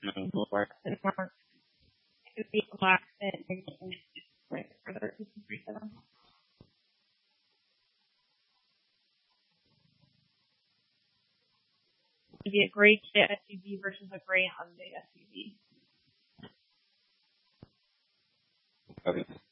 work and more. It could be a black fit and like further 237. It'd be a gray Kia SUV versus a gray Hyundai SUV. Okay.